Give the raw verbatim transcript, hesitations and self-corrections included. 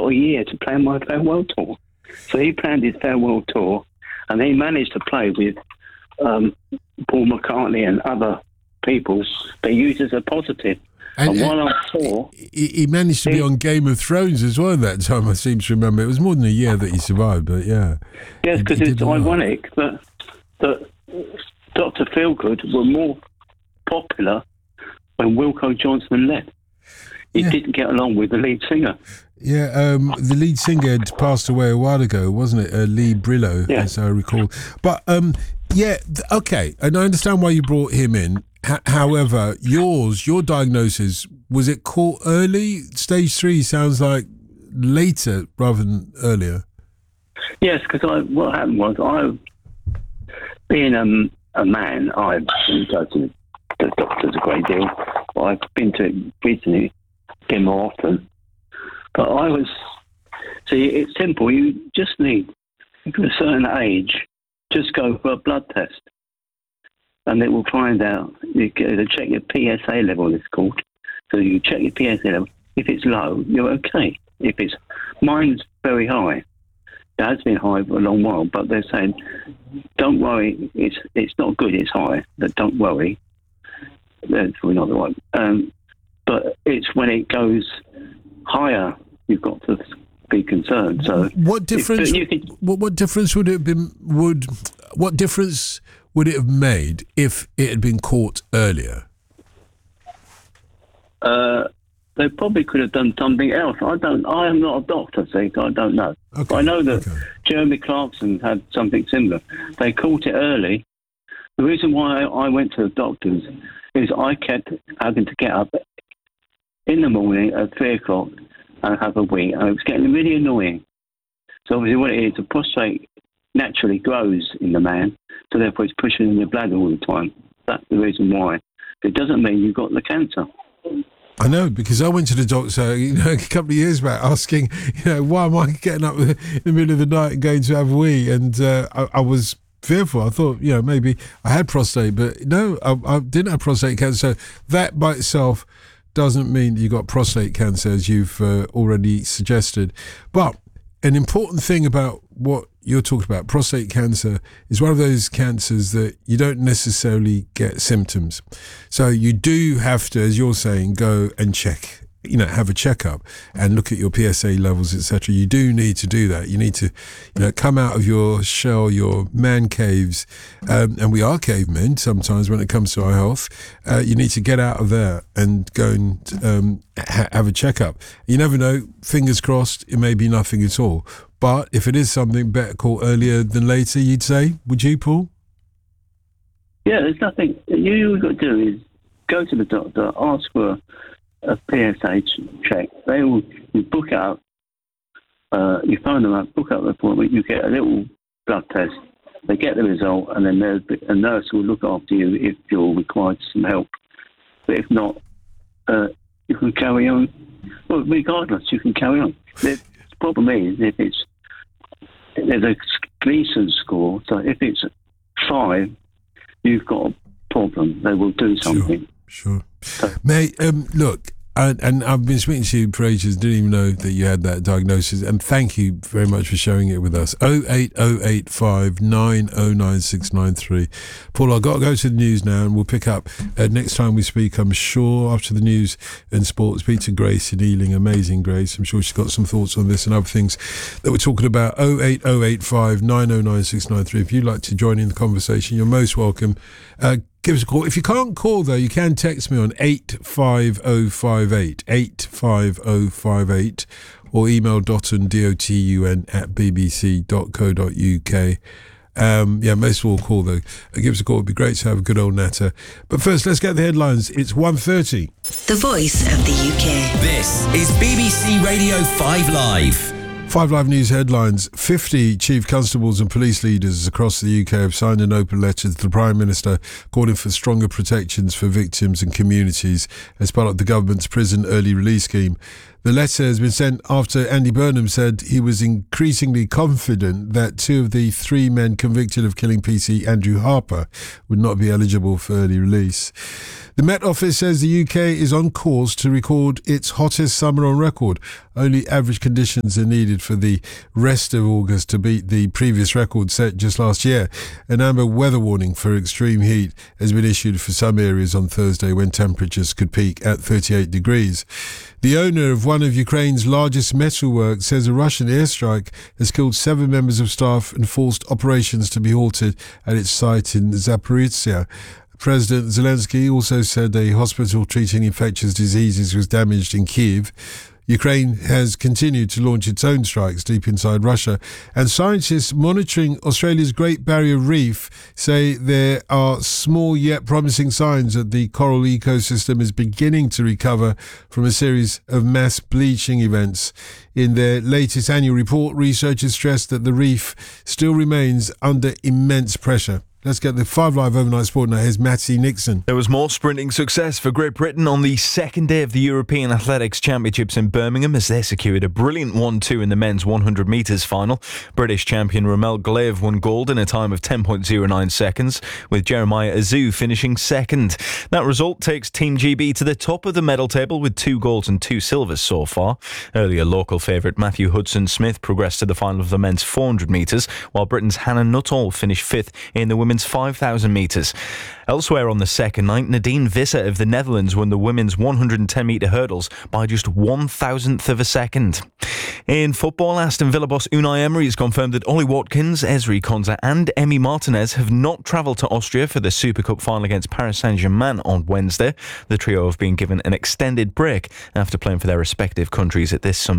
got a year to plan my farewell tour. So he planned his farewell tour, and he managed to play with um, Paul McCartney and other people that used as a positive. And, and while I saw... He, he managed to he, be on Game of Thrones as well that time, I seem to remember. It was more than a year that he survived, but yeah. Yes, because it's ironic that, that Doctor Feelgood were more popular when Wilko Johnson left. He yeah. didn't get along with the lead singer. Yeah, um, the lead singer had passed away a while ago, wasn't it? Uh, Lee Brillo, yeah. as I recall. But, um, yeah, okay, and I understand why you brought him in. H- however, yours, your diagnosis, was it caught early? Stage three sounds like later rather than earlier. Yes, because I what happened was, I, being um, a man, I go to the doctors a great deal. I've been to it recently, again more often. But I was, see, it's simple. You just need, at a certain age, just go for a blood test. And it will find out, you get to check your P S A level, it's called. So you check your P S A level. If it's low, you're okay. If it's, mine's very high. It has been high for a long while, but they're saying, don't worry, it's it's not good, it's high, but don't worry. That's probably not the one. Um, but it's when it goes higher, you've got to be concerned. So what difference? If, you could, what, what difference would it have been? Would what difference would it have made if it had been caught earlier? Uh, they probably could have done something else. I don't. I am not a doctor, so I don't know. Okay, but I know that okay. Jeremy Clarkson had something similar. They caught it early. The reason why I went to the doctors is I kept having to get up in the morning at three o'clock and have a wee, and it was getting really annoying. So obviously what it is, the prostate naturally grows in the man, so therefore it's pushing in your bladder all the time. That's the reason why. It doesn't mean you've got the cancer. I know, because I went to the doctor, you know, a couple of years back asking, you know, why am I getting up in the middle of the night and going to have a wee? And uh, I, I was fearful. I thought, you know, maybe I had prostate, but no, I, I didn't have prostate cancer. So that by itself doesn't mean you got prostate cancer, as you've uh, already suggested. But an important thing about what you're talking about, prostate cancer, is one of those cancers that you don't necessarily get symptoms. So you do have to, as you're saying, go and check, you know, have a checkup and look at your P S A levels, et cetera. You do need to do that. You need to, you know, come out of your shell, your man caves, um, and we are cavemen sometimes when it comes to our health. Uh, you need to get out of there and go and um, ha- have a checkup. You never know, fingers crossed, it may be nothing at all. But if it is something, better caught earlier than later, you'd say, would you, Paul? Yeah, there's nothing. You all you've got to do is go to the doctor, ask for a P S A check. They will, you book it up, uh, you phone them up, book up the appointment, you get a little blood test, they get the result, and then a nurse will look after you if you're required some help. But if not, uh, you can carry on. Well, regardless, you can carry on. The problem is, if it's, there's a Gleason score, so if it's five, you've got a problem. They will do something. Sure. sure. So, Mate, um, look, and, and I've been speaking to you for ages, didn't even know that you had that diagnosis, and thank you very much for sharing it with us. oh eight oh eight five nine oh nine six nine three. Paul, I've got to go to the news now, and we'll pick up uh, next time we speak, I'm sure, after the news and sports. Speak to Grace in Ealing, amazing Grace. I'm sure she's got some thoughts on this and other things that we're talking about. oh eight oh eight five nine oh nine six nine three. If you'd like to join in the conversation, you're most welcome. Uh, Give us a call. If you can't call, though, you can text me on eight five oh five eight, eight five oh five eight, or email dotun, D O T U N, at bbc dot co dot uk. Um, yeah, most will call, though. Uh, give us a call. It'd be great to have a good old natter. But first, let's get the headlines. It's one thirty. The Voice of the U K. This is B B C Radio five Live. Five Live News headlines. fifty chief constables and police leaders across the U K have signed an open letter to the Prime Minister calling for stronger protections for victims and communities as part of the government's prison early release scheme. The letter has been sent after Andy Burnham said he was increasingly confident that two of the three men convicted of killing P C Andrew Harper would not be eligible for early release. The Met Office says the U K is on course to record its hottest summer on record. Only average conditions are needed for the rest of August to beat the previous record set just last year. An amber weather warning for extreme heat has been issued for some areas on Thursday when temperatures could peak at thirty-eight degrees. The owner of one of Ukraine's largest metalworks says a Russian airstrike has killed seven members of staff and forced operations to be halted at its site in Zaporizhzhia. President Zelensky also said a hospital treating infectious diseases was damaged in Kyiv. Ukraine has continued to launch its own strikes deep inside Russia, and scientists monitoring Australia's Great Barrier Reef say there are small yet promising signs that the coral ecosystem is beginning to recover from a series of mass bleaching events. In their latest annual report, researchers stressed that the reef still remains under immense pressure. Let's get the Five Live Overnight Sport now. Here's Matty Nixon. There was more sprinting success for Great Britain on the second day of the European Athletics Championships in Birmingham as they secured a brilliant one two in the men's one hundred metres final. British champion Ramel Glev won gold in a time of ten point oh nine seconds, with Jeremiah Azu finishing second. That result takes Team G B to the top of the medal table with two golds and two silvers so far. Earlier local favourite Matthew Hudson-Smith progressed to the final of the men's four hundred metres, while Britain's Hannah Nuttall finished fifth in the women's five thousand metres. Elsewhere on the second night, Nadine Visser of the Netherlands won the women's one hundred ten metre hurdles by just one thousandth of a second. In football, Aston Villa boss Unai Emery has confirmed that Ollie Watkins, Ezri Konsa and Emi Martinez have not travelled to Austria for the Super Cup final against Paris Saint-Germain on Wednesday. The trio have been given an extended break after playing for their respective countries at this summer.